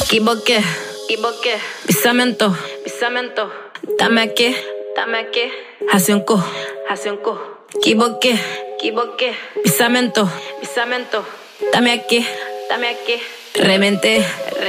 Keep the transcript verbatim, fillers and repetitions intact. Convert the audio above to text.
Equivoqué, equivoqué. Pisamento, pisamento. Dame aquí, dame aquí. Hace un co, hace un co. Equivoqué, equivoqué. Pisamento, pisamento. Dame aquí, dame aquí. Reventé.